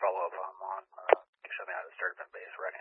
follow up on. Show me how to start event-based rec.